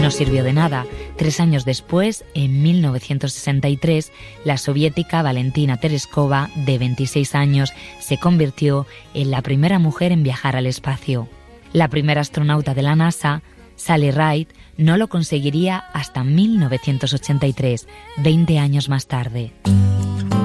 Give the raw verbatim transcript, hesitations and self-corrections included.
No sirvió de nada. Tres años después, en mil novecientos sesenta y tres, la soviética Valentina Tereskova, de veintiséis años, se convirtió en la primera mujer en viajar al espacio. La primera astronauta de la NASA, Sally Ride, no lo conseguiría hasta mil novecientos ochenta y tres, veinte años más tarde.